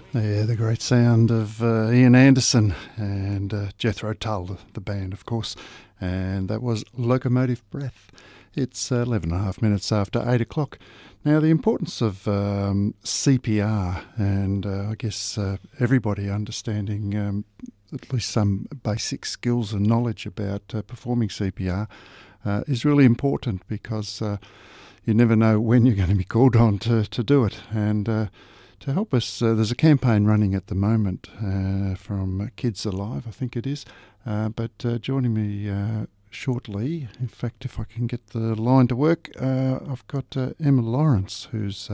Yeah, the great sound of Ian Anderson and Jethro Tull, the band, of course. And that was Locomotive Breath. It's 11 and a half minutes after 8 o'clock. Now, the importance of CPR and I guess everybody understanding at least some basic skills and knowledge about performing CPR is really important because you never know when you're going to be called on to do it. And to help us, there's a campaign running at the moment from Kids Alive, I think it is. But joining me shortly, in fact, if I can get the line to work, I've got Emma Lawrence, who's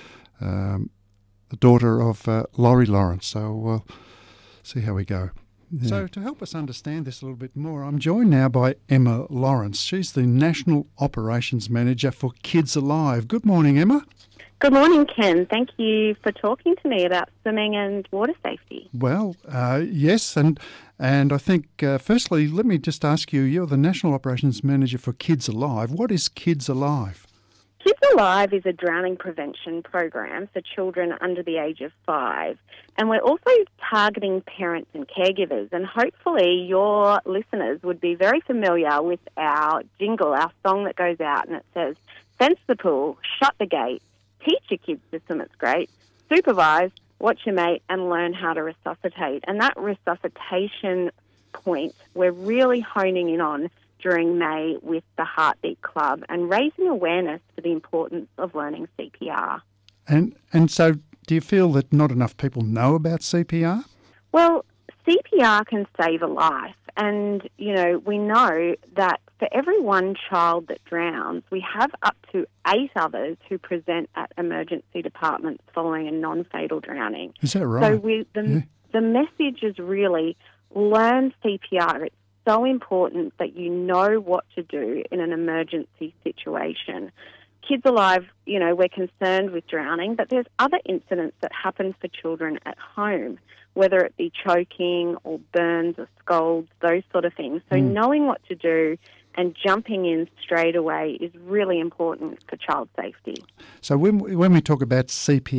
the daughter of Laurie Lawrence. So we'll see how we go. Yeah. So to help us understand this a little bit more, I'm joined now by Emma Lawrence. She's the National Operations Manager for Kids Alive. Good morning, Emma. Good morning, Ken. Thank you for talking to me about swimming and water safety. Well, yes, and I think, firstly, let me just ask you, you're the National Operations Manager for Kids Alive. What is Kids Alive? Kids Alive is a drowning prevention program for children under the age of 5. And we're also targeting parents and caregivers. And hopefully your listeners would be very familiar with our jingle, our song that goes out and it says, fence the pool, shut the gate, teach your kids to swim, it's great, supervise, watch your mate, and learn how to resuscitate. And that resuscitation point we're really honing in on during May with the Heartbeat Club and raising awareness for the importance of learning CPR. And so do you feel that not enough people know about CPR? Well, CPR can save a life. And, you know, we know that for every one child that drowns, we have up to 8 others who present at emergency departments following a non-fatal drowning. Is that right? So the message is really learn CPR. It's so important that you know what to do in an emergency situation. Kids Alive, you know, we're concerned with drowning, but there's other incidents that happen for children at home, whether it be choking or burns or scalds, those sort of things. So knowing what to do and jumping in straight away is really important for child safety. So when we talk about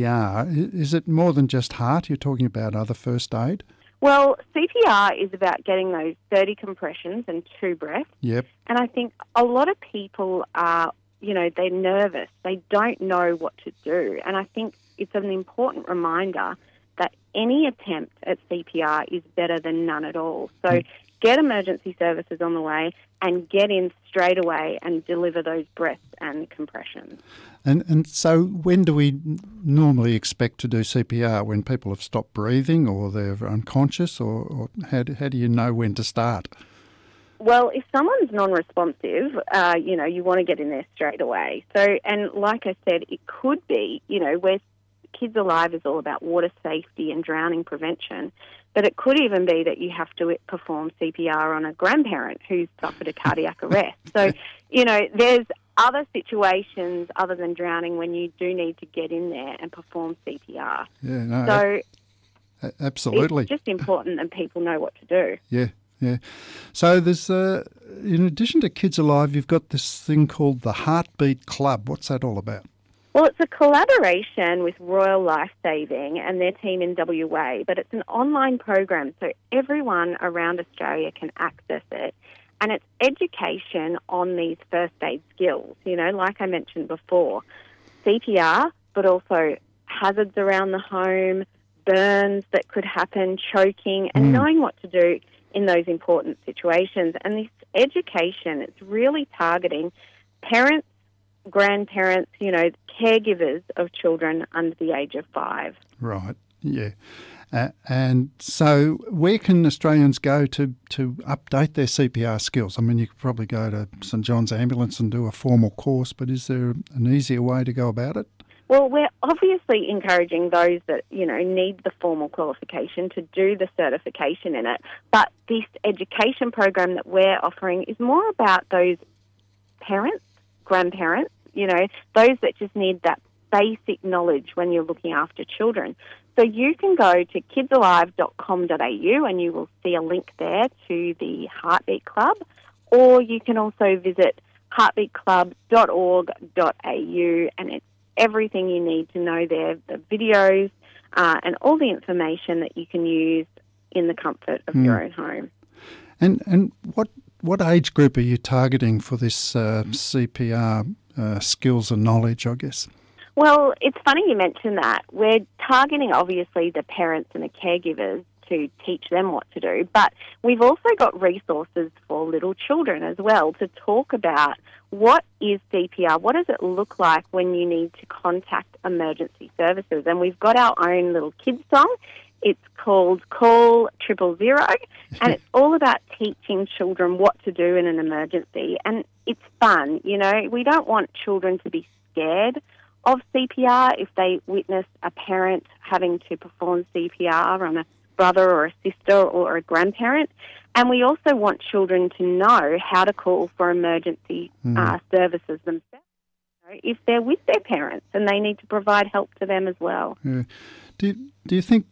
CPR, is it more than just heart? You're talking about other first aid? Well, CPR is about getting those 30 compressions and 2 breaths. Yep. And I think a lot of people are, you know, they're nervous. They don't know what to do. And I think it's an important reminder that any attempt at CPR is better than none at all. So get emergency services on the way and get in straight away and deliver those breaths and compressions. And so when do we normally expect to do CPR? When people have stopped breathing or they're unconscious, or how do you know when to start? Well, if someone's non-responsive, you know, you want to get in there straight away. So, and like I said, it could be, you know, where Kids Alive is all about water safety and drowning prevention, but it could even be that you have to perform CPR on a grandparent who's suffered a cardiac arrest. So, you know, there's other situations other than drowning when you do need to get in there and perform CPR. Yeah, no, so absolutely. It's just important that people know what to do. Yeah. Yeah. So there's, in addition to Kids Alive, you've got this thing called the Heartbeat Club. What's that all about? Well, it's a collaboration with Royal Lifesaving and their team in WA, but it's an online program so everyone around Australia can access it. And it's education on these first aid skills, you know, like I mentioned before, CPR, but also hazards around the home, burns that could happen, choking, and knowing what to do in those important situations. And this education, it's really targeting parents, grandparents, you know, caregivers of children under the age of 5. Right, yeah. And so where can Australians go to update their CPR skills? I mean, you could probably go to St John's Ambulance and do a formal course, but is there an easier way to go about it? Well, we're obviously encouraging those that, you know, need the formal qualification to do the certification in it. But this education program that we're offering is more about those parents, grandparents, you know, those that just need that basic knowledge when you're looking after children. So you can go to kidsalive.com.au and you will see a link there to the Heartbeat Club, or you can also visit heartbeatclub.org.au and it's everything you need to know there, the videos, and all the information that you can use in the comfort of your own home. And what age group are you targeting for this CPR skills and knowledge, I guess? Well, it's funny you mention that. We're targeting, obviously, the parents and the caregivers to teach them what to do, but we've also got resources for little children as well to talk about what is CPR, what does it look like when you need to contact emergency services. And we've got our own little kids song. It's called Call 000, and it's all about teaching children what to do in an emergency. And it's fun, you know. We don't want children to be scared of CPR if they witness a parent having to perform CPR on a brother or a sister or a grandparent. And we also want children to know how to call for emergency services themselves if they're with their parents and they need to provide help to them as well. Yeah. Do you think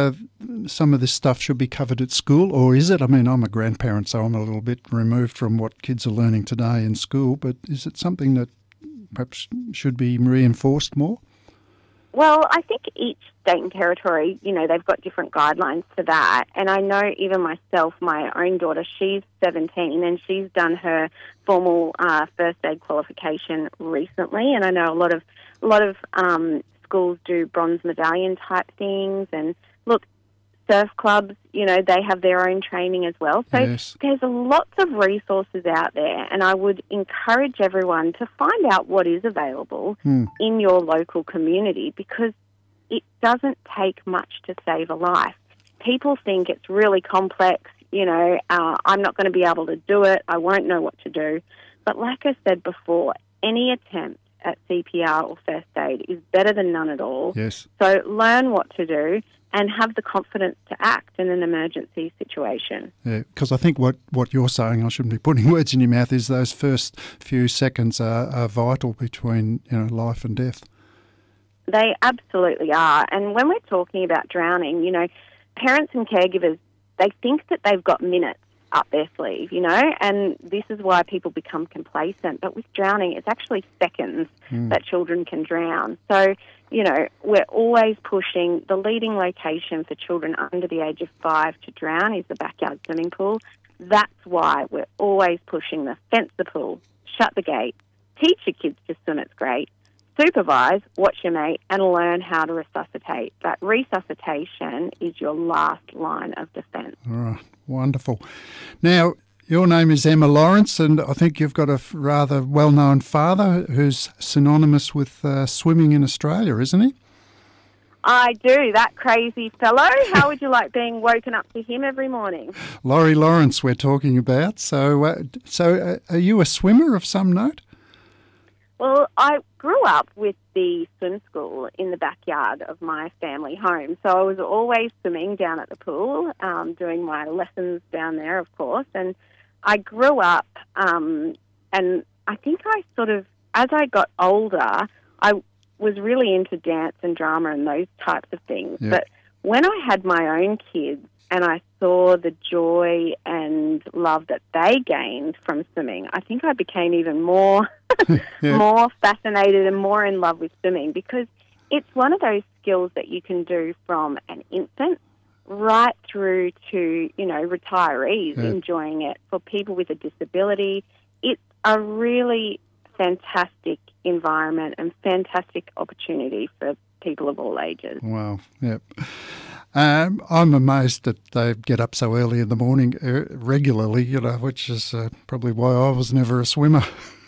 some of this stuff should be covered at school, or is it? I mean, I'm a grandparent, so I'm a little bit removed from what kids are learning today in school, but is it something that perhaps should be reinforced more? Well, I think each state and territory, you know, they've got different guidelines for that. And I know even myself, my own daughter, she's 17 and she's done her formal first aid qualification recently. And I know a lot of schools do bronze medallion type things. And look, surf clubs, you know, they have their own training as well. So yes, there's lots of resources out there, and I would encourage everyone to find out what is available in your local community, because it doesn't take much to save a life. People think it's really complex, you know, I'm not going to be able to do it, I won't know what to do. But like I said before, any attempt at CPR or first aid is better than none at all. yes. So learn what to do and have the confidence to act in an emergency situation. Yeah, because I think what you're saying, I shouldn't be putting words in your mouth, is those first few seconds are vital between, you know, life and death. They absolutely are. And when we're talking about drowning, you know, parents and caregivers, they think that they've got minutes up their sleeve, you know, and this is why people become complacent. But with drowning, it's actually seconds that children can drown. So, you know, we're always pushing. The leading location for children under the age of 5 to drown is the backyard swimming pool. That's why we're always pushing the fence the pool, shut the gate, teach your kids to swim, it's great, supervise, watch your mate, and learn how to resuscitate. But resuscitation is your last line of defence. All right, wonderful. Now, your name is Emma Lawrence, and I think you've got a rather well-known father who's synonymous with swimming in Australia, isn't he? I do, that crazy fellow. How would you like being woken up to him every morning? Laurie Lawrence we're talking about. So are you a swimmer of some note? Well, I grew up with the swim school in the backyard of my family home, so I was always swimming down at the pool, doing my lessons down there, of course, and I grew up, and I think I sort of, as I got older, I was really into dance and drama and those types of things. Yep. But when I had my own kids and I saw the joy and love that they gained from swimming, I think I became even more more fascinated and more in love with swimming, because it's one of those skills that you can do from an infant right through to, you know, retirees enjoying it. For people with a disability, it's a really fantastic environment and fantastic opportunity for people of all ages. Wow, yep. I'm amazed that they get up so early in the morning regularly, you know, which is probably why I was never a swimmer.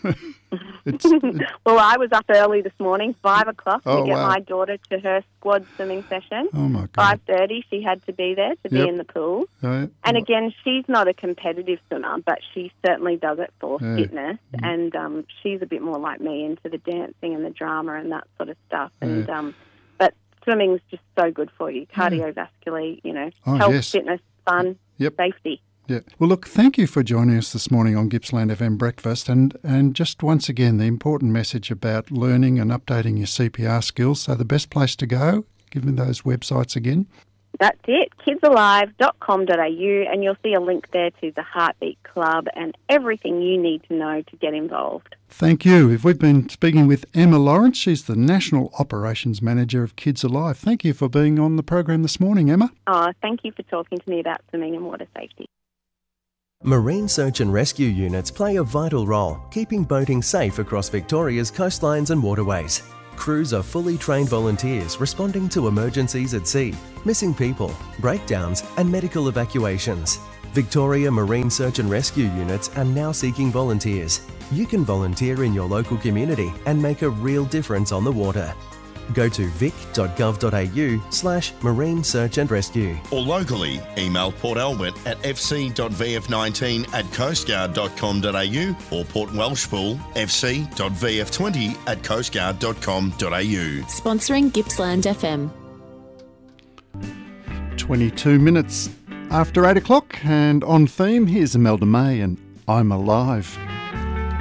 Well, I was up early this morning, 5 o'clock, to get wow. my daughter to her squad swimming session. Oh, my God. 5:30, she had to be there to be in the pool. And again, she's not a competitive swimmer, but she certainly does it for fitness. And she's a bit more like me, into the dancing and the drama and that sort of stuff. And but swimming's just so good for you, cardiovascularly, you know, health, fitness, fun, safety. Yeah. Well, look, thank you for joining us this morning on Gippsland FM Breakfast. And just once again, the important message about learning and updating your CPR skills. So the best place to go, give me those websites again. That's it, kidsalive.com.au, and you'll see a link there to the Heartbeat Club and everything you need to know to get involved. Thank you. We've been speaking with Emma Lawrence. She's the National Operations Manager of Kids Alive. Thank you for being on the program this morning, Emma. Oh, thank you for talking to me about swimming and water safety. Marine search and rescue units play a vital role, keeping boating safe across Victoria's coastlines and waterways. Crews are fully trained volunteers responding to emergencies at sea, missing people, breakdowns and medical evacuations. Victoria Marine Search and Rescue units are now seeking volunteers. You can volunteer in your local community and make a real difference on the water. Go to vic.gov.au/marine search and rescue. Or locally, email Port Albert at fc.vf19@coastguard.com.au or Port Welshpool fc.vf20@coastguard.com.au. Sponsoring Gippsland FM. 22 minutes after 8 o'clock, and on theme, here's Imelda May and I'm Alive.